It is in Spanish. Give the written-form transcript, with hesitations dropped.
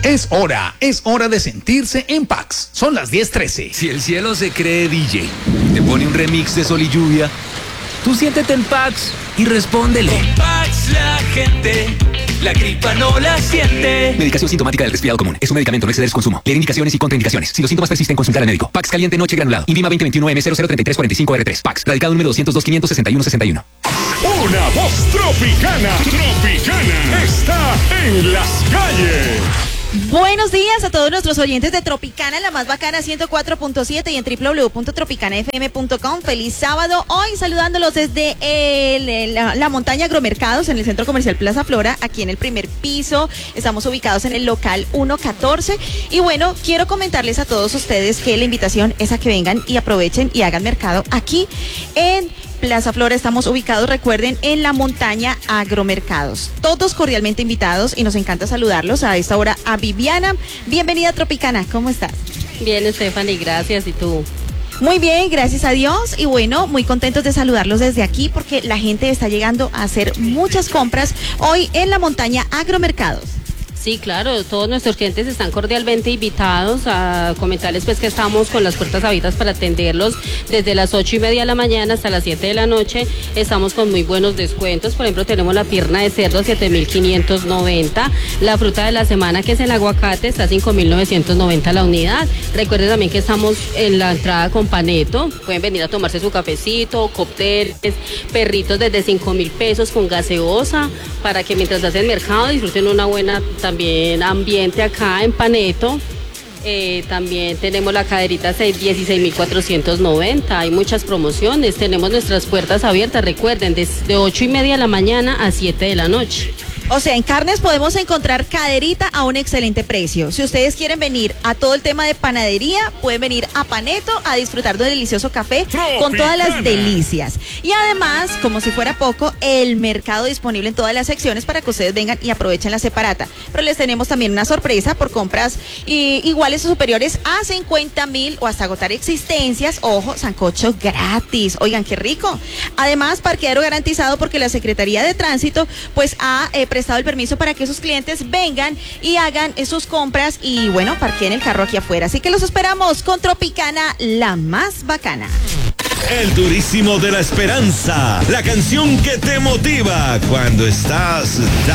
Es hora de sentirse en Pax. Son las 10:13. Si el cielo se cree DJ y te pone un remix de Sol y Lluvia, tú siéntete en Pax y respóndele. Con Pax la gente, la gripa no la siente. Medicación sintomática del resfriado común. Es un medicamento, no exceder su consumo. Leer indicaciones y contraindicaciones. Si los síntomas persisten, consultar al médico. Pax caliente noche granulado. INVIMA 2021M003345R3. Pax. Radicado número 202-561-61. Una voz tropicana está en las calles. Buenos días a todos nuestros oyentes de Tropicana, la más bacana 104.7 y en www.tropicanafm.com. Feliz sábado. Hoy saludándolos desde la montaña Agromercados en el Centro Comercial Plaza Flora, aquí en el primer piso. Estamos ubicados en el local 114. Y bueno, quiero comentarles a todos ustedes que la invitación es a que vengan y aprovechen y hagan mercado aquí en Plaza Flora. Estamos ubicados, recuerden, en la montaña Agromercados. Todos cordialmente invitados y nos encanta saludarlos a esta hora. A Viviana, bienvenida a Tropicana, ¿cómo estás? Bien, Stephanie, gracias. ¿Y tú? Muy bien, gracias a Dios. Y bueno, muy contentos de saludarlos desde aquí porque la gente está llegando a hacer muchas compras hoy en la montaña Agromercados. Sí, claro, todos nuestros clientes están cordialmente invitados a comentarles pues que estamos con las puertas abiertas para atenderlos desde las 8:30 de la mañana hasta las 7 de la noche. Estamos con muy buenos descuentos. Por ejemplo, tenemos la pierna de cerdo 7.590, la fruta de la semana que es el aguacate está 5.990 la unidad. Recuerden también que estamos en la entrada con Paneto, pueden venir a tomarse su cafecito, cócteles, perritos desde 5.000 pesos con gaseosa para que mientras hacen mercado disfruten una buena también ambiente acá en Paneto. También tenemos la caderita 16.490, hay muchas promociones, tenemos nuestras puertas abiertas, recuerden, desde 8:30 de la mañana a 7 de la noche. O sea, en carnes podemos encontrar caderita a un excelente precio. Si ustedes quieren venir a todo el tema de panadería, pueden venir a Paneto a disfrutar de un delicioso café con todas las delicias. Y además, como si fuera poco, el mercado disponible en todas las secciones para que ustedes vengan y aprovechen la separata. Pero les tenemos también una sorpresa por compras iguales o superiores a 50.000 o hasta agotar existencias. Ojo, sancocho gratis. Oigan, qué rico. Además, parqueadero garantizado porque la Secretaría de Tránsito pues ha prestado el permiso para que esos clientes vengan y hagan sus compras y bueno, parqueen el carro aquí afuera. Así que los esperamos con Tropicana, la más bacana. El durísimo de la esperanza, la canción que te motiva cuando estás